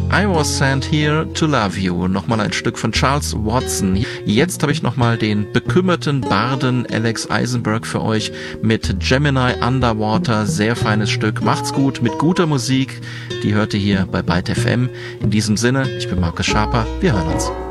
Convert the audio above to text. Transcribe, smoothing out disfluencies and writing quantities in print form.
I Was Sent Here to Love You. Nochmal ein Stück von Charles Watson. Jetzt habe ich nochmal den bekümmerten Barden Alex Eisenberg für euch mit Gemini Underwater. Sehr feines Stück. Macht's gut mit guter Musik. Die hört ihr hier bei Byte FM. In diesem Sinne, ich bin Markus Schaper. Wir hören uns.